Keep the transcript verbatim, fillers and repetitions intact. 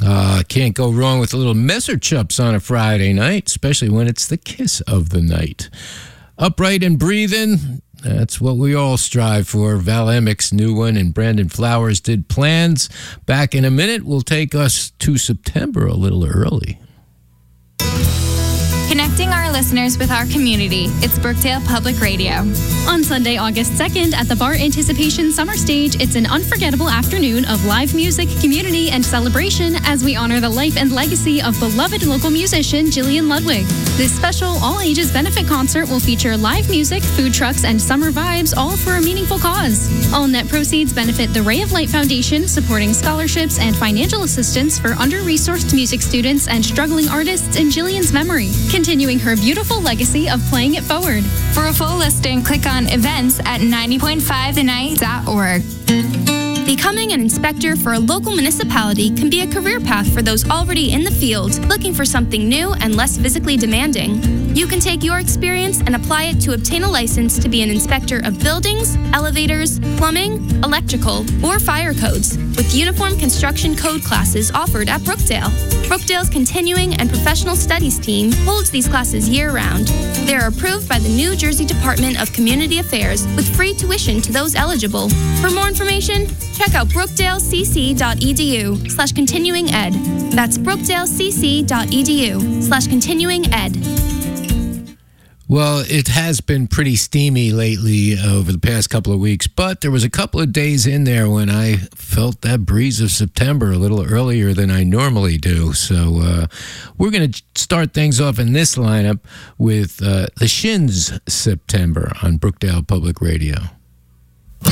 Uh, can't go wrong with a little Messer Chups on a Friday night, especially when it's the kiss of the night. Upright and Breathing, that's what we all strive for. Val Emick's new one, and Brandon Flowers did Plans. Back in a minute, will take us to September a little early. Connecting our listeners with our community. It's Brookdale Public Radio. On Sunday, August second, at the Bar Anticipation Summer Stage, it's an unforgettable afternoon of live music, community, and celebration as we honor the life and legacy of beloved local musician Jillian Ludwig. This special all-ages benefit concert will feature live music, food trucks, and summer vibes, all for a meaningful cause. All net proceeds benefit the Ray of Light Foundation, supporting scholarships and financial assistance for under-resourced music students and struggling artists in Jillian's memory, continuing her beautiful legacy of playing it forward. For a full listing, click on events at ninety point five the night dot org. Becoming an inspector for a local municipality can be a career path for those already in the field, looking for something new and less physically demanding. You can take your experience and apply it to obtain a license to be an inspector of buildings, elevators, plumbing, electrical, or fire codes, with uniform construction code classes offered at Brookdale. Brookdale's Continuing and Professional Studies team holds these classes year-round. They are approved by the New Jersey Department of Community Affairs with free tuition to those eligible. For more information, check out brookdalecc.edu slash continuing ed. That's brookdalecc.edu slash continuing ed. Well, it has been pretty steamy lately over the past couple of weeks, but there was a couple of days in there when I felt that breeze of September a little earlier than I normally do. So uh, we're going to start things off in this lineup with uh, the Shins' September on Brookdale Public Radio.